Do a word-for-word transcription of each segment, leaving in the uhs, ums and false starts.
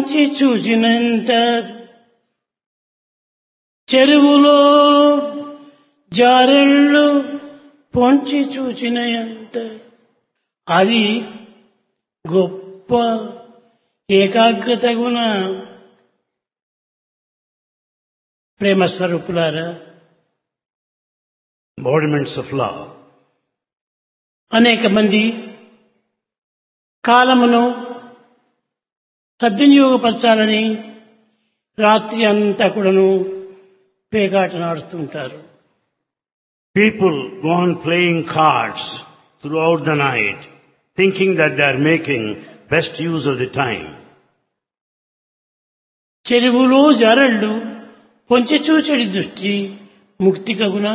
పొంచి చూచినంత చెరువులో జారెళ్ళు పొంచి చూచినంత అది గొప్ప ఏకాగ్రత గుణ. ప్రేమ స్వరూపులారా, embodiments of love. అనేక మంది కాలమును సద్వినియోగపరచాలని రాత్రి అంతా కూడాను పేకాట నాడుతుంటారు. People go on playing cards throughout the night, thinking that they are making best use of the time. చెరువులో జారళ్ళు పొంచి చూచెడి దృష్టి ముక్తి కగున.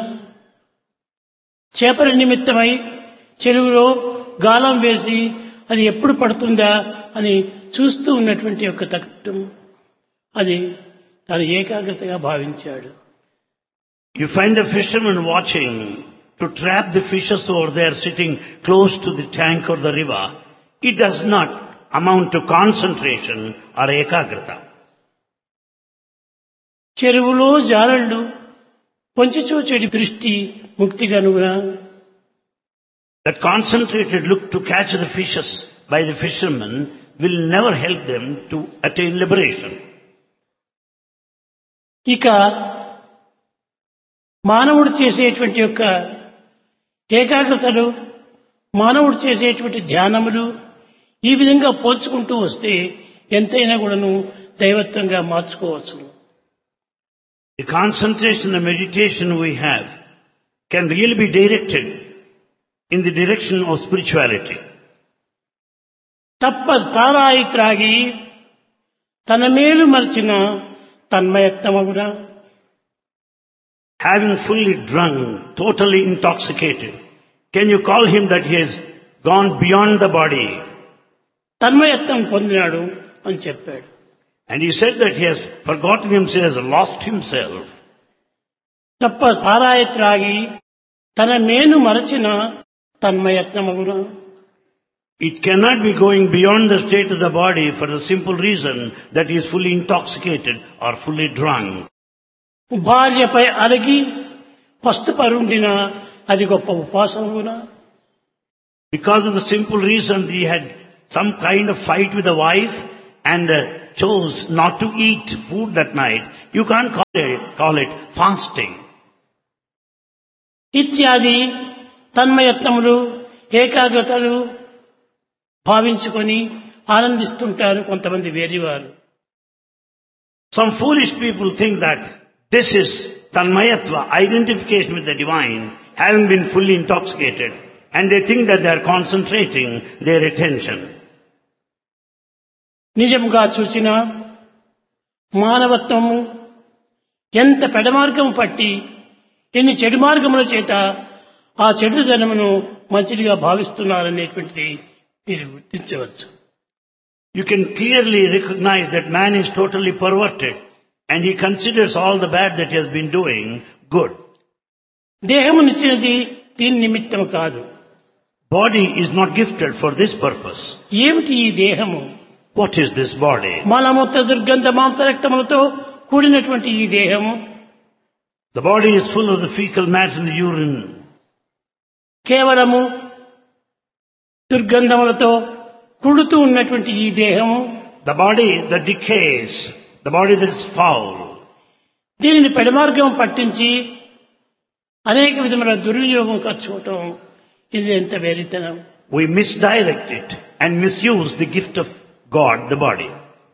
చేపల నిమిత్తమై చెరువులో గాలం వేసి అది ఎప్పుడు పడుతుందా అని చూస్తూ ఉన్నటువంటి యొక్క తత్వం అది తన ఏకాగ్రతగా భావించాడు. You find the fisherman watching to trap the fishes over there sitting close to the tank or the river. It does not amount to concentration or ekagrata. చెరువులో జారళ్ళు పొంచి చూచెడి దృష్టి ముక్తి కనుగొన. That concentrated look to catch the fishes by the fishermen will never help them to attain liberation. ఇక మానవుడు చేసేటువంటి యొక్క ఏకాగ్రతలు, మానవుడు చేసేటువంటి ధ్యానములు ఈ విధంగా పోల్చుకుంటూ వస్తే ఎంతైనా కూడాను దైవత్వంగా మార్చుకోవచ్చు. The concentration and meditation we have can really be directed in the direction of spirituality. తప్ప తారాయి త్రాగి తన మేలు మర్చిన తన్మయత్వమగున. Having fully drunk, totally intoxicated, can you call him that he has gone beyond the body? తన్మయత్వం పొందినాడు అని చెప్పాడు. And he said that he has forgotten himself, has lost himself. తప్ప తారాయి త్రాగి తన మేలు మరచిన తన్మయత్వమగున. It cannot be going beyond the state of the body for the simple reason that he is fully intoxicated or fully drunk. భార్యపై అలగి పస్తు పరుండిన అది గొప్ప ఉపాసనగున. Because of the simple reason he had some kind of fight with the wife and uh, chose not to eat food that night, you can't call it, call it fasting. ఇత్యాది తన్మయత్నములు, ఏకాగ్రతలు భావించుకొని ఆనందిస్తుంటారు కొంతమంది వేరివారు. Some foolish people think that this is tanmayatva, identification with the divine, having been fully intoxicated, and they think that they are concentrating their attention. నిజముగా చూచిన మానవత్వము ఎంత పెడమార్గం పట్టి ఎన్ని చెడు మార్గముల చేత ఆ చెడుదనమును మంచిదిగా భావిస్తున్నారనేటువంటిది మీరు గుర్తించవచ్చు. You can clearly recognize that man is totally perverted and he considers all the bad that he has been doing good. దేహమునిచ్చినది దీని నిమిత్తం కాదు. Body is not gifted for this purpose. ఏమిటి ఈ దేహము? What is this body? మలమూత్ర దుర్గంధ మాంసరక్తములతో కూడినటువంటి ఈ దేహము. The body is full of the fecal matter and the urine. కేవలము దుర్గంధములతో కుడుతూ ఉన్నటువంటి ఈ దేహము. The body that decays, the body that is foul. దీనిని పెడమార్గం పట్టించి అనేక విధముల దుర్వినియోగం ఖర్చుకోవటం ఇది ఎంత వెరితనం. We misdirect it and misuse the gift of God, the body.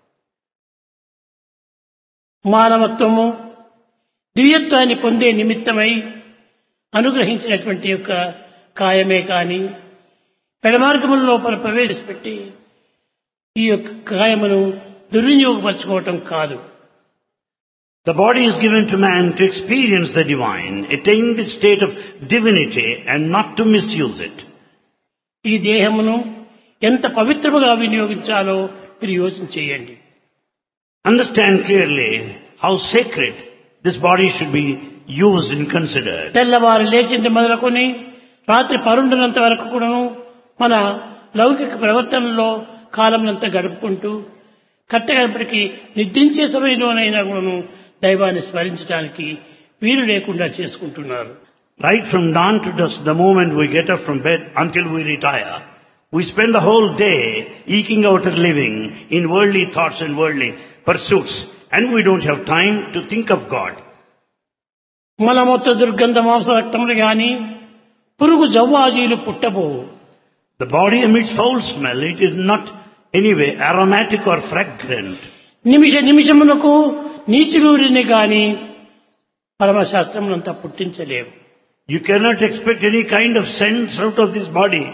మానవత్వము దివ్యత్వాన్ని పొందే నిమిత్తమై అనుగ్రహించినటువంటి యొక్క కాయమే కాని పెడమార్గముల లోపల ప్రవేశపెట్టి ఈ యొక్క కాయమును దుర్వినియోగపరచుకోవటం కాదు. The body is given to man to experience the divine, attain the state of divinity and not to misuse it. ఈ దేహమును ఎంత పవిత్రముగా వినియోగించాలో మీరు యోచన చేయండి. Understand clearly how sacred this body should be used and considered. తెల్లవారు లేచింది మొదలుకొని రాత్రి పరుండునంత వరకు కూడాను మన లౌకిక ప్రవర్తనలో కాలమునంతా గడుపుకుంటూ కట్టగడపటికి నిద్రించే సమయంలోనైనా కూడాను దైవాన్ని స్మరించడానికి వీలు లేకుండా చేసుకుంటున్నారు. Right from dawn to dusk, the moment we get up from bed until we retire, we spend the whole day eking out a living in worldly thoughts and worldly pursuits, and we don't have time to think of God. మలమూత్ర దుర్గంధ మాంస రక్తములు గాని పురుగు జవ్వాజీలు పుట్టబోవు. The body emits foul smell. It is not anyway aromatic or fragrant. నిమిష నిమిషములకు నీచులూరిని గాని పరమశాస్త్రములంతా పుట్టించలేవు. You cannot expect any kind of sense out of this body.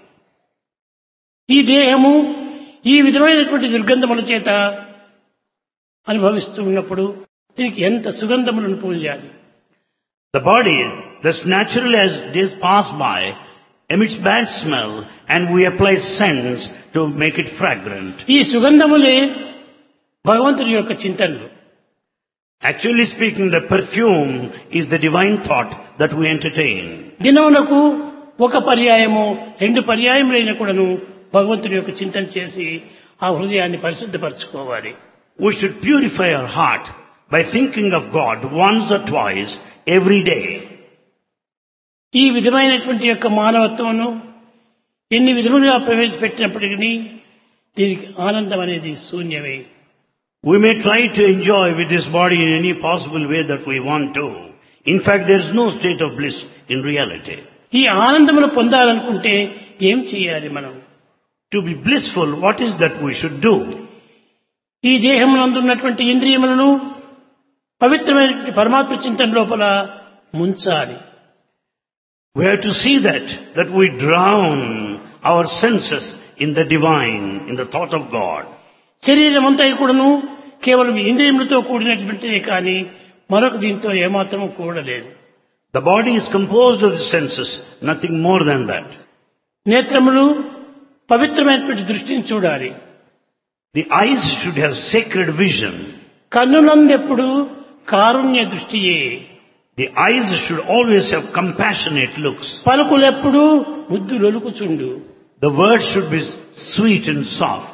ఈ దేహము ఈ విధమైనటువంటి దుర్గంధముల చేత అనుభవిస్తూ ఉన్నప్పుడు దీనికి ఎంత సుగంధములను పూయాలి. The body, thus naturally as days pass by, emits bad smell, and we apply scents to make it fragrant. ఈ సుగంధములే భగవంతుని యొక్క చింతనలు. Actually speaking, the perfume is the divine thought that we entertain. దినమునకు ఒక పర్యాయము రెండు పర్యాయములైన కూడాను భగవంతుని యొక్క చింతన చేసి ఆ హృదయాన్ని పరిశుద్ధపరచుకోవాలి. We should purify our heart by thinking of God once or twice every day. ఈ విధమైనటువంటి యొక్క మానవత్వమును ఎన్ని విధములుగా ప్రవేశపెట్టినప్పటికీ దీనికి ఆనందం అనేది శూన్యమే. We may try to enjoy with this body in any possible way that we want to. In fact, there is no state of bliss in reality. ఈ ఆనందమును పొందాలనుకుంటే ఏం చేయాలి మనం? To be blissful, what is that we should do? ఈ దేహమునందు ఉన్నటువంటి ఇంద్రియములను పవిత్రమైనటువంటి పరమాత్మ చింతన లోపల ముంచాలి. We have to see that, that we drown our senses in the divine, in the thought of God. శరీరం అంతా కూడాను కేవలం ఇంద్రియములతో కూడినటువంటిదే కానీ మరొక దీంతో ఏమాత్రము కూడలేదు. The body is composed of the senses, nothing more than that. నేత్రములు పవిత్రమైనటువంటి దృష్టిని చూడాలి. The eyes should have sacred vision. కన్నులందెప్పుడు Karunya దృష్టియే. The eyes should always have compassionate looks. పలుకులెప్పుడు ముద్దు లొలుకుచుండు. The words should be sweet and soft.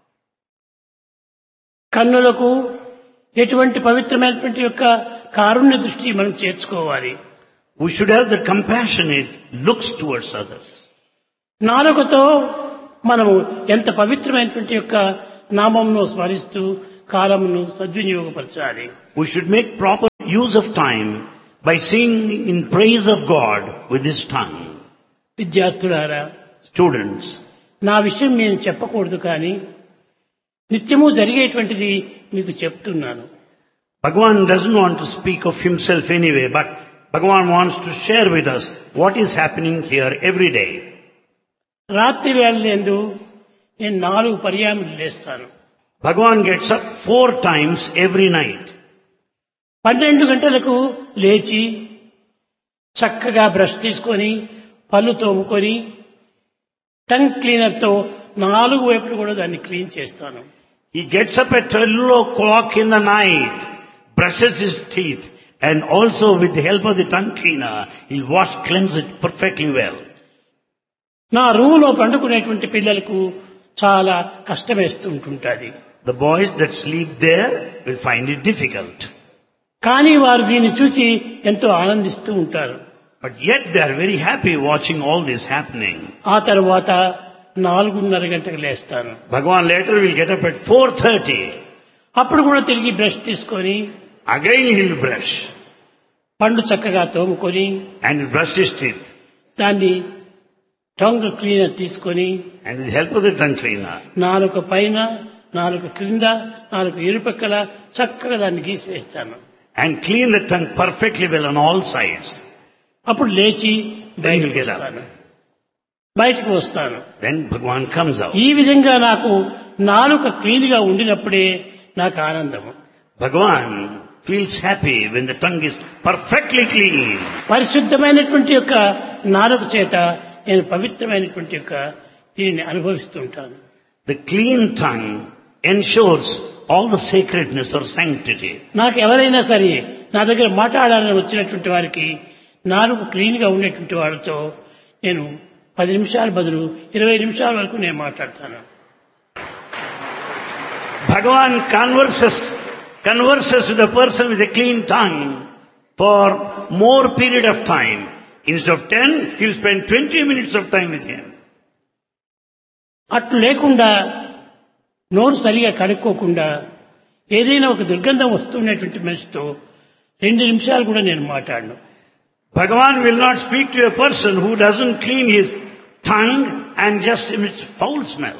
కన్నులకు ఎటువంటి పవిత్రమైనటువంటి యొక్క కారుణ్య దృష్టి మనం చేర్చుకోవాలి. We should have the compassionate looks towards others. నాలుకతో మనము ఎంత పవిత్రమైనటువంటి యొక్క నామమును స్మరిస్తూ కాలమును సద్వినియోగపరచాలి. We should make proper use of time by singing in praise of God with this tongue. విద్యార్థులారా, Students, నా విషయం నేను చెప్పకూడదు కానీ నిత్యము జరిగేటువంటిది మీకు చెప్తున్నాను. Bhagavan doesn't want to speak of himself anyway, but Bhagavan wants to share with us what is happening here every day. రాత్రి వేళలందు నేను నాలుగు పర్యాయములు లేస్తాను. Bhagavan gets up four times every night. పన్నెండు గంటలకు లేచి చక్కగా బ్రష్ తీసుకొని పళ్ళు తోముకొని టంగ్ క్లీనర్తో నాలుగు వైపులు కూడా దాన్ని క్లీన్ చేస్తాను. He gets up at twelve o'clock in the night, brushes his teeth, and also with the help of the tongue cleaner, he'll wash, cleanse it perfectly well. నా రూములో పండుకునేటువంటి పిల్లలకు చాలా కష్టమేస్తూ ఉంటుంటుంది. The boys that sleep there will find it difficult. కానీ వారు దీన్ని చూసి ఎంతో ఆనందిస్తూ ఉంటారు. But yet they are very happy watching all this happening. ఆ తర్వాత నాలుగున్నర గంటకు లేస్తాను. Bhagavan later will get up at four thirty. అప్పుడు కూడా తిరిగి బ్రష్ తీసుకొని Again he'll brush. పండు చక్కగా తోముకొని And he'll brush his teeth. దాన్ని టంగ్ క్లీనర్ తీసుకొని And with the help of the tongue cleaner. నాలుక పైన నాలుక క్రింద నాలుక ఇరుపక్కల చక్కగా దాన్ని గీసివేస్తాను. And clean the tongue perfectly well on all sides. అప్పుడు లేచి Then he'll బయటకు get up. వస్తాను. బయటకు వస్తాను. Then Bhagavan comes out. ఈ విధంగా నాకు నాలుక క్లీన్ గా ఉండినప్పుడే నాకు ఆనందము. Bhagavan feels happy when the tongue is perfectly clean. పరిశుద్ధమైనటువంటి యొక్క నాలుక చేత నేను పవిత్రమైనటువంటి యొక్క దీనిని అనుభవిస్తూ ఉంటాను. The clean tongue ensures all the sacredness or sanctity. నాకు ఎవరైనా సరే నా దగ్గర మాట్లాడాలని వచ్చినటువంటి వారికి నాలుగు క్లీన్ గా ఉండేటువంటి వాళ్ళతో నేను పది నిమిషాల బదులు ఇరవై నిమిషాల వరకు నేను మాట్లాడతాను. Bhagavan converses, converses with a person with a clean tongue for more period of time. Instead of ten, he'll spend twenty minutes of time with him. అట్లు లేకుండా నోరు సరిగా కడుక్కోకుండా ఏదైనా ఒక దుర్గంధం వస్తున్నటువంటి మనిషితో రెండు నిమిషాలు కూడా నేను మాట్లాడను. Bhagavan will not speak to a person who doesn't clean his tongue and just emits foul smell.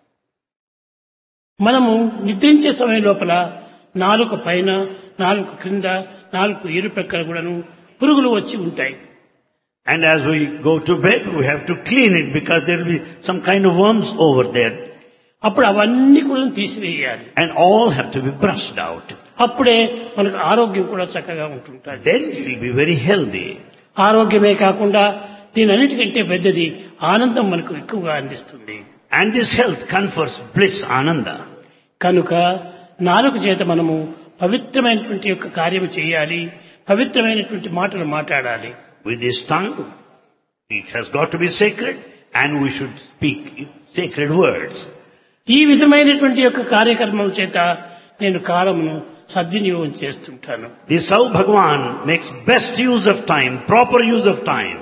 మనము నిద్రించే సమయం లోపల నాలుక పైన, నాలుక క్రింద, నాలుగు ఇరు ప్రక్కల కూడాను పురుగులు వచ్చి ఉంటాయి. And as we go to bed, we have to clean it because there will be some kind of worms over there. అప్పుడు అవన్నీ కూడా తీసివేయాలి. And all have to be brushed out. అప్పుడే మనకు ఆరోగ్యం కూడా చక్కగా ఉంటుంటుంది. Then it will be very healthy. ఆరోగ్యమే కాకుండా దీని అన్నిటికంటే పెద్దది ఆనందం మనకు ఎక్కువగా అందిస్తుంది. And this health confers bliss, ananda. కనుక నాలుక చేత మనము పవిత్రమైనటువంటి యొక్క కార్యము చేయాలి, పవిత్రమైనటువంటి మాటలు మాట్లాడాలి. With this tongue, it has got to be sacred and we should speak sacred words. ఈ విధమైనటువంటి యొక్క కార్యక్రమం చేత నేను కాలమును సద్వినియోగం చేస్తుంటాను. This is how Bhagavan makes best use of time, proper use of time.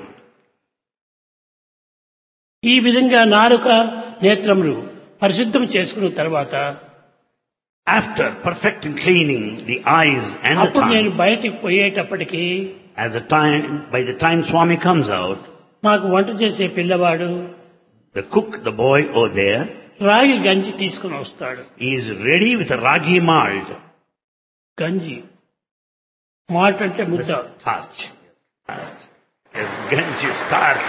ఈ విధంగా నాలుక నేత్రములు పరిశుద్ధం చేసుకున్న తర్వాత After perfecting cleaning the eyes and the అప్పుడు నేను tongue, బయటికి పోయేటప్పటికి as the time, by the time Swami comes out, మాకు వంట చేసే పిల్లవాడు the cook, the boy over there, రాగి గంజి తీసుకుని వస్తాడు. he is ready with a ragi malt. గంజి మాల్ట్ అంటే ముద్ద. Starch. Starch. Yes, ganji is starch.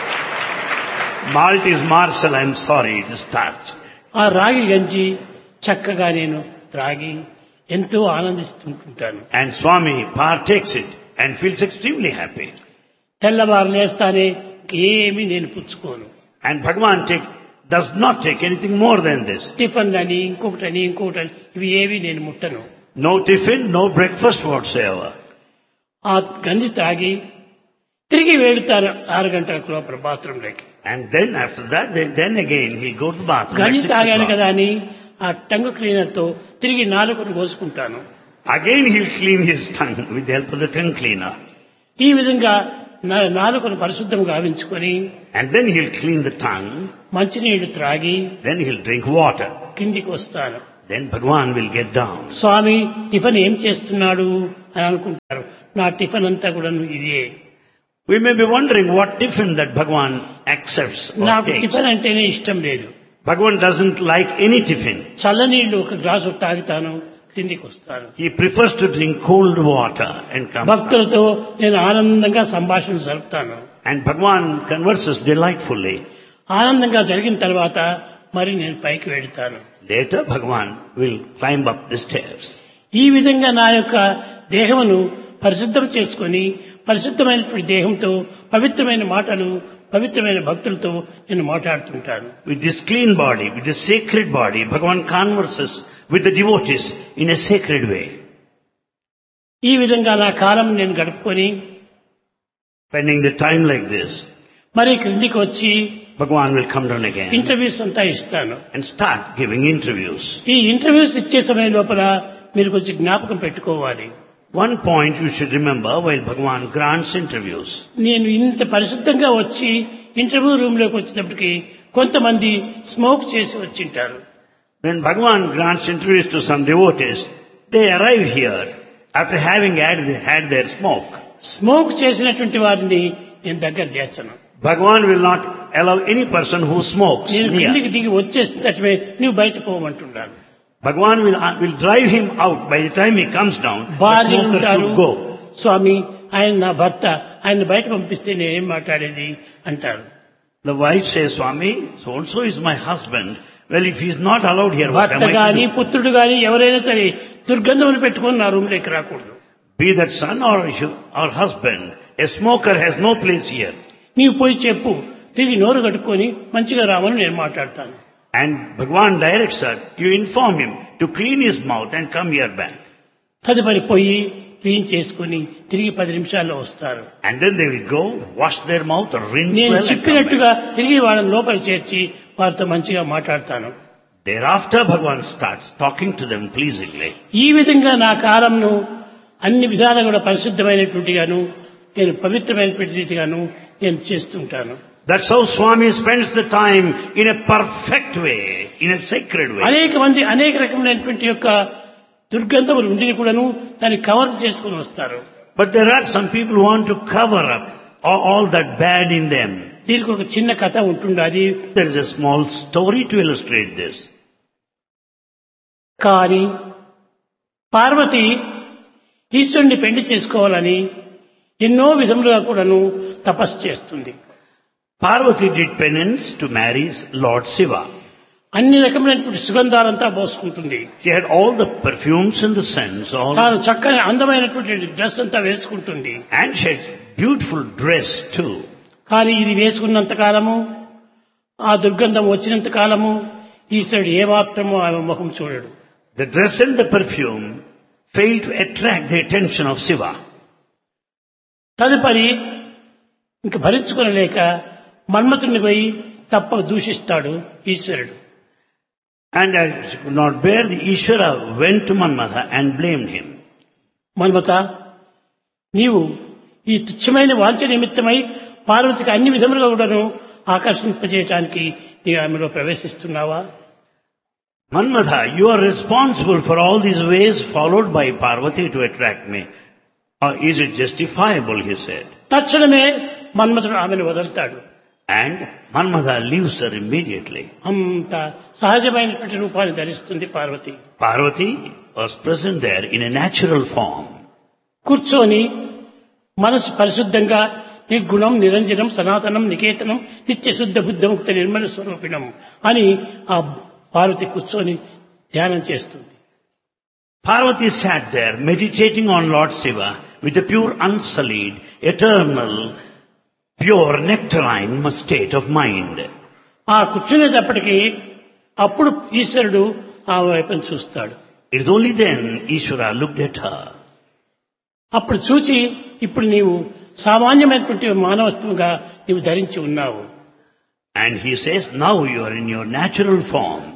Malt is marcel, I'm sorry, it is starch. ఆ రాగి గంజి చక్కగా నేను త్రాగి ఎంతో ఆనందిస్తుంటాను. And Swami partakes it and feels extremely happy. తెల్లవారు లేస్తానే ఏమీ నేను పుచ్చుకోను. And Bhagavan take, does not take anything more than this. Tiffin అని ఇంకొకటని ఇంకొకటని ఇవి ఏవి నేను ముట్టను. No tiffin, no breakfast whatsoever. ఆ గంజి తాగి తిరిగి వెళ్తారు ఆరు గంటల లోపల బాత్రూంలోకి. And then after that, then, then again he'll go to the bathroom at గంజి six తాగాను కదా o'clock. అని ఆ టంగ్ క్లీనర్ తో తిరిగి నాలుకను కోసుకుంటాను. Again he'll clean his tongue with the help of the tongue cleaner. ఈ విధంగా నా- నాలుకను పరిశుద్ధంగా గావించుకొని And then he'll clean the tongue. మంచినీళ్లు త్రాగి Then he'll drink water. కిందికి వస్తాను. Then Bhagavan will get down. Swamy tiffin ఏం చేస్తున్నాడు అని అనుకుంటారు. నా టిఫిన్ అంతా కూడా ఇదే. We may be wondering what tiffin that Bhagavan accepts or నాకు takes. టిఫిన్ అంటేనే ఇష్టం లేదు. Bhagavan doesn't like any tiffin. చల్లనీళ్లు ఒక గ్లాసు తాగుతాను, కిందికి వస్తాను. He prefers to drink cold water and come. భక్తులతో నేను ఆనందంగా సంభాషణ జరుపుతాను. And Bhagavan converses delightfully. ఆనందంగా జరిగిన తర్వాత మరి నేను పైకి వెళ్తాను. Later Bhagavan will climb up the stairs. ఈ విధంగా నా యొక్క దేహమును పరిశుద్ధం చేసుకొని పరిశుద్ధమైనటువంటి దేహంతో పవిత్రమైన మాటలు పవిత్రమైన భక్తులతో నేను మాట్లాడుతుంటాను. With this clean body, with this sacred body, Bhagavan converses with the devotees in a sacred way. ఈ విధంగా నా కాలం నేను గడుపుకొని Spending the time like this, మరి క్రిందికి వచ్చి Bhagavan will come down again interviews అంతా ఇస్తాను. and start giving interviews. ఈ ఇంటర్వ్యూస్ ఇచ్చే సమయం లోపల మీరు కొంచెం జ్ఞాపకం పెట్టుకోవాలి. One point you should remember while Bhagavan grants interviews. నేను ఇంత పరిశుద్ధంగా వచ్చి ఇంటర్వ్యూ రూమ్ లోకి వచ్చేటప్పటికి కొంతమంది స్మోక్ చేసి వచ్చింటారు. When Bhagavan grants interviews to some devotees, they arrive here after having had, had their smoke. Smoke చేసినటువంటి వారిని నేను దగ్గర చేర్చను. Bhagavan will not allow any person who smokes నేను near. కిందికి దిగి వచ్చేసినట్టువే నువ్వు బయట పోమంటున్నాను. Bhagavan will, uh, will drive him out. By the time he comes down, the భార్య smoker ఉంటారు, should go. స్వామి ఆయన నా భర్త, ఆయన బయట పంపిస్తే నేనేం మాట్లాడేది అంటారు. The wife says, Swami, so-and-so is my husband. Well, if he is not allowed here, what am భర్త I గాని to do? పుత్రుడు గాని ఎవరైనా సరే దుర్గంధములు పెట్టుకొని నా రూమ్ లోకి రాకూడదు. Be that son or, or husband, a smoker has no place here. నీవు పోయి చెప్పు, తిరిగి నోరు కట్టుకొని మంచిగా రామని నేను మాట్లాడతాను. And Bhagavan directs her, you inform him to clean his mouth and come here back. తదుపరి పోయి క్లీన్ చేసుకుని తిరిగి పది నిమిషాల్లో వస్తారు. And then they will go, wash their mouth, rinse నేను well and come back. చెప్పినట్టుగా తిరిగి వాళ్ళని లోపల చేర్చి వారితో మంచిగా మాట్లాడతాను. Thereafter Bhagavan starts talking to them pleasingly. ఈ విధంగా నా కాలంను అన్ని విధాలుగా కూడా పరిశుద్ధమైనటువంటిగాను నేను పవిత్రమైనటువంటి రీతిగాను నేను చేస్తుంటాను. That's how Swami spends the time in a perfect way, in a sacred way. అనేక మంది అనేక రకమైనటువంటి యొక్క దుర్గంధములు ఉండి కూడాను దాన్ని కవర్ చేసుకుని వస్తారు. But there are some people who want to cover up all, all that bad in them. దీనికి ఒక చిన్న కథ ఉంటుండాలి. There is a small story to illustrate this. కానీ పార్వతి ఈశ్వరుని పెళ్లి చేసుకోవాలని ఎన్నో విధములుగా కూడాను తపస్సు చేస్తుంది. Parvati did penance to marry Lord Shiva. అన్ని రకమైనటువంటి సుగంధాలంతా పోసుకుంటుంది. She had all the perfumes and the scents, all, తాను చక్కని అందమైనటువంటి డ్రెస్ అంతా వేసుకుంటుంది. and she had beautiful dress too. కానీ ఇది వేసుకున్నంత కాలము ఆ దుర్గంధం వచ్చినంత కాలము ఈశ్వరుడు ఏమాత్రమో ఆమె ముఖం చూడడు. The dress and the perfume failed to attract the attention of Shiva. తదుపరి ఇంక భరించుకోలేక మన్మథుని పోయి తప్ప దూషిస్తాడు ఈశ్వరుడు. And as she could not bear, the Ishvara went to Manmatha and blamed him. Manmatha, నీవు ఈ తుచ్చమైన వాంఛ నిమిత్తమై పార్వతికి అన్ని విధములుగా కూడాను ఆకర్షింపజేయటానికి నీ ఆమెలో ప్రవేశిస్తున్నావా? Manmatha, you are responsible for all these ways followed by Parvati to attract me. Or is it justifiable, he said. తక్షణమే మన్మథుడు ఆమెను వదులుతాడు. And Manmatha leaves her immediately. అంత సహజమైనటువంటి రూపాన్ని ధరిస్తుంది Parvati. Parvati was present there in a natural form. కూర్చొని మనసు పరిశుద్ధంగా నిర్గుణం నిరంజనం సనాతనం నికేతనం నిత్య శుద్ధ బుద్ధముక్త నిర్మల స్వరూపిణం అని ఆ పార్వతి కూర్చొని ధ్యానం చేస్తుంది. Parvati sat there meditating on Lord Shiva with a pure, unsullied, eternal, pure, nectarine state of mind. ఆ కూర్చునేటప్పటికీ అప్పుడు ఈశ్వరుడు ఆ వైపును చూస్తాడు. It is only then Ishvara looked at her. అప్పుడు చూచి ఇప్పుడు నీవు సామాన్యమైనటువంటి మానవత్వంగా నీవు ధరించి ఉన్నావు. And he says, now you are in your natural form.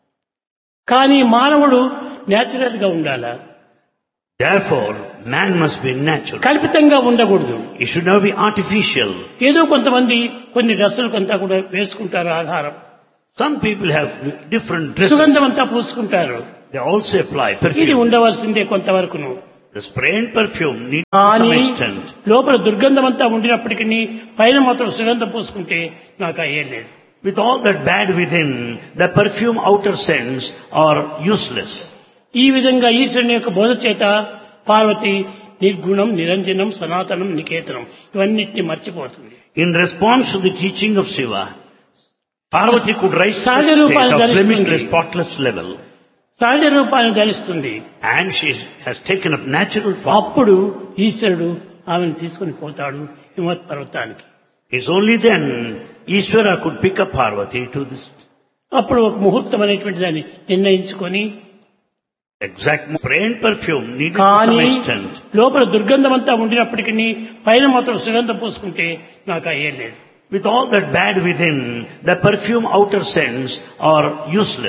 కానీ మానవుడు నేచురల్ గా ఉండాలా? Therefore, man must be natural. కల్పితంగా ఉండకూడదు. He should not be artificial. ఏదో కొంతమంది కొన్ని డ్రెస్సులు కొంత కూడా వేసుకుంటారు ఆహారం. Some people have different dresses. సుగంధం అంతా పూసుకుంటారు. They also apply ఇది perfume. ఉండవలసిందే కొంతవరకును. The spray and perfume need to some కానీ extent. లోపల దుర్గంధం అంతా ఉండినప్పటికీ పైన మాత్రం సుగంధం పూసుకుంటే నాకు అయ్యే లేదు. With all that bad within, the perfume outer scents are useless. ఈ విధంగా ఈశ్వరుని యొక్క బోధ చేత పార్వతి నిర్గుణం నిరంజనం సనాతనం నికేతనం ఇవన్నిటిని మర్చిపోతుంది. In response to the teaching of Shiva, Parvati could rise to సహజ the state రూపాన్ని of ధరిస్తుంది. blemishless, spotless level. సహజ రూపాన్ని ధరిస్తుంది. And she has taken up natural form. అప్పుడు ఈశ్వరుడు ఆమెను తీసుకుని పోతాడు హిమవత్ పర్వతానికి. It's only then Ishvara could pick up Parvati to this అప్పుడు ఒక ముహూర్తం అనేటువంటి దాన్ని నిర్ణయించుకొని exact spray and perfume needed to some కానీ extent. లోపల దుర్గంధం అంతా ఉండినప్పటికీ పైన మాత్రం సుగంధం పూసుకుంటే నాకు అయ్యే లేదు. With all that bad within, the perfume outer scents are useless.